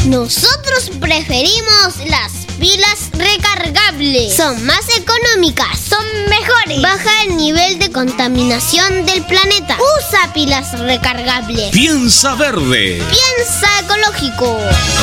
Nosotros preferimos las pilas recargables. Son más económicas, son mejores, baja el nivel de contaminación del planeta. Usa pilas recargables. Piensa verde. Piensa ecológico.